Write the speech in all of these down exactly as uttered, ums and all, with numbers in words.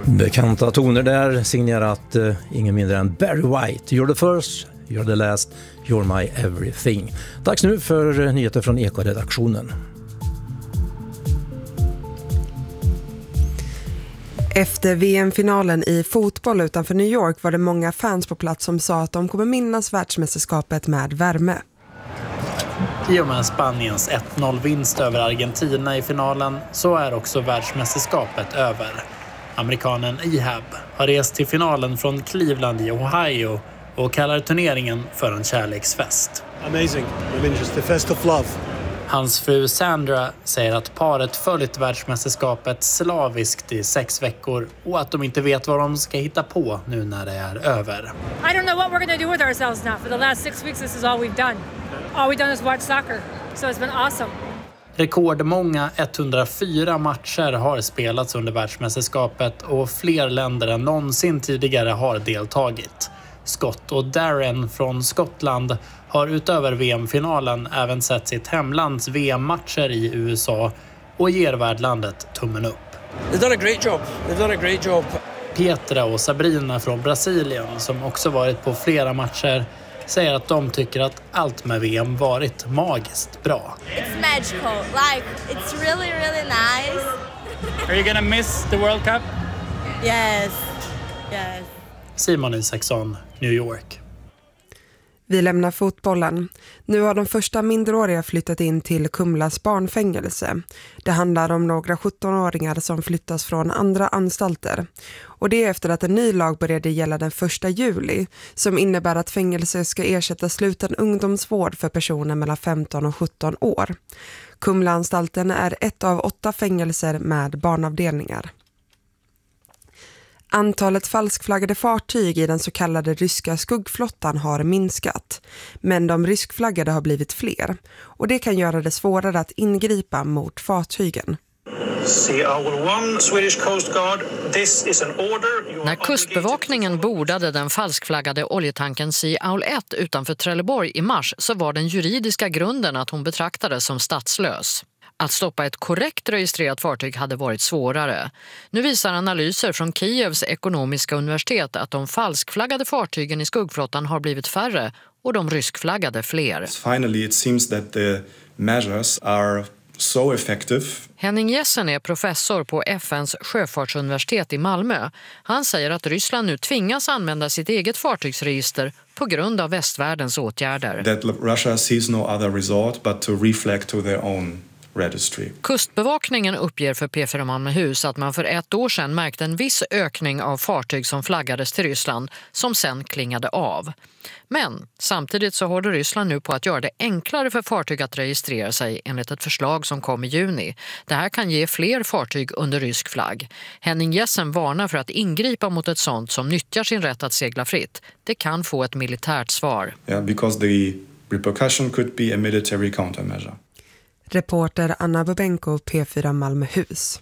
Bekanta toner där, signerat uh, ingen mindre än Barry White. You're the first, you're the last, you're my everything. Dags nu för uh, nyheter från Eko-redaktionen. Efter V M-finalen i fotboll utanför New York var det många fans på plats som sa att de kommer minnas världsmästerskapet med värme. I och med Spaniens ett noll-vinst över Argentina i finalen så är också världsmästerskapet över. Amerikanen Ehab har rest till finalen från Cleveland i Ohio och kallar turneringen för en kärleksfest. Amazing. I mean, just the fest of love. Hans fru Sandra säger att paret följt världsmästerskapet slaviskt i sex veckor och att de inte vet vad de ska hitta på nu när det är över. I don't know what we're going to do with ourselves now. For the last six weeks this is all we've done. All we've done is watch soccer. So it's been awesome. Rekordmånga etthundrafyra matcher har spelats under världsmästerskapet och fler länder än någonsin tidigare har deltagit. Scott och Darren från Skottland har utöver V M-finalen även sett sitt hemlands V M-matcher i U S A och ger värdlandet tummen upp. They've done a great job. They've done a great job. Petra och Sabrina från Brasilien, som också varit på flera matcher, säger att de tycker att allt med V M varit magiskt bra. It's magical. Like, it's really, really nice. Are you gonna miss the World Cup? Yes. Yes. Simon Isaksson, New York. Vi lämnar fotbollen. Nu har de första minderåriga flyttat in till Kumlas barnfängelse. Det handlar om några sjuttonåringar som flyttas från andra anstalter. Och det är efter att en ny lag började gälla den första juli, som innebär att fängelse ska ersätta sluten ungdomsvård för personer mellan femton och sjutton år. Kumlaanstalten är ett av åtta fängelser med barnavdelningar. Antalet falskflaggade fartyg i den så kallade ryska skuggflottan har minskat, men de ryskflaggade har blivit fler och det kan göra det svårare att ingripa mot fartygen. När kustbevakningen bordade den falskflaggade oljetanken Sea Owl ett utanför Trelleborg i mars så var den juridiska grunden att hon betraktades som statslös. Att stoppa ett korrekt registrerat fartyg hade varit svårare. Nu visar analyser från Kievs ekonomiska universitet att de falskflaggade fartygen i skuggflottan har blivit färre och de ryskflaggade fler. Finally it seems that the measures are so effective. Henning Jessen är professor på F N:s sjöfartsuniversitet i Malmö. Han säger att Ryssland nu tvingas använda sitt eget fartygsregister på grund av västvärldens åtgärder. That Russia sees no other resort but to reflect to their own registry. Kustbevakningen uppger för P fyra Malmöhus att man för ett år sedan märkte en viss ökning av fartyg som flaggades till Ryssland som sen klingade av. Men samtidigt så håller Ryssland nu på att göra det enklare för fartyg att registrera sig enligt ett förslag som kom i juni. Det här kan ge fler fartyg under rysk flagg. Henning Jessen varnar för att ingripa mot ett sånt som nyttjar sin rätt att segla fritt. Det kan få ett militärt svar. Yeah, because the repercussion could be a military countermeasure. Reporter Anna Bobenko, P fyra Malmöhus.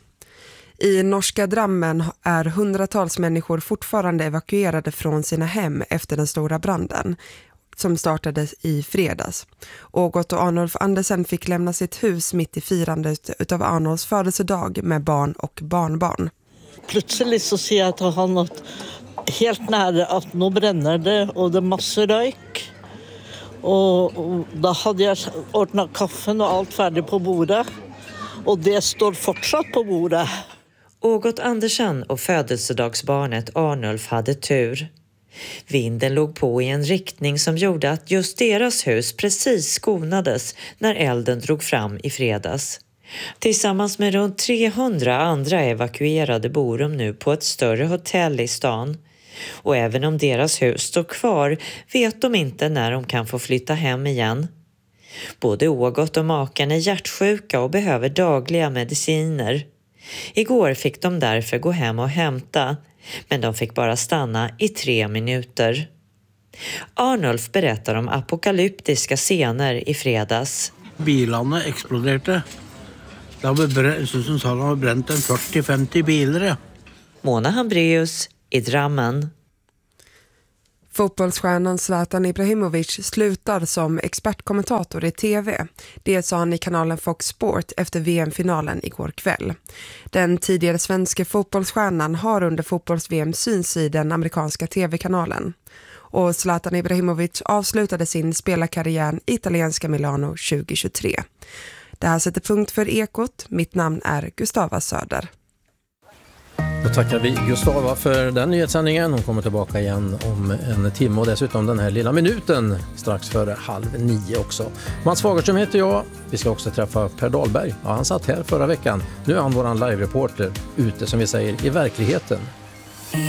I norska Drammen är hundratals människor fortfarande evakuerade från sina hem efter den stora branden som startade i fredags. Ågot och Arnulf Andersen fick lämna sitt hus mitt i firandet utav Arnulfs födelsedag med barn och barnbarn. Plötsligt så ser jag att han har något helt nära att nu bränner det och det är massor rök. Och, och då hade jag ordnat kaffen och allt färdigt på bordet. Och det står fortsatt på bordet. Ågot Andersen och födelsedagsbarnet Arnulf hade tur. Vinden låg på i en riktning som gjorde att just deras hus precis skonades när elden drog fram i fredags. Tillsammans med runt trehundra andra evakuerade bor de nu på ett större hotell i stan. Och även om deras hus står kvar vet de inte när de kan få flytta hem igen. Både Ågot och maken är hjärtsjuka och behöver dagliga mediciner. Igår fick de därför gå hem och hämta, men de fick bara stanna i tre minuter. Arnulf berättar om apokalyptiska scener i fredags. Bilarna exploderade. Det har bränt, som sa, de har bränt en fyrtio till femtio bilar. Mona Hambrius i Drammen. Fotbollsstjärnan Zlatan Ibrahimovic slutar som expertkommentator i tv. Det sa han i kanalen Fox Sport efter V M-finalen igår kväll. Den tidigare svenska fotbollsstjärnan har under fotbolls-V M syns i den amerikanska tv-kanalen. Och Zlatan Ibrahimovic avslutade sin spelarkarriär i italienska Milano tjugohundratjugotre. Det här sätter punkt för Ekot. Mitt namn är Gustava Söder. Då tackar vi Gustava för den nyhetssändningen. Hon kommer tillbaka igen om en timme och dessutom den här lilla minuten strax före halv nio också. Mats Fagerström heter jag. Vi ska också träffa Per Dahlberg. Ja, han satt här förra veckan. Nu är han våran live-reporter ute som vi säger i verkligheten.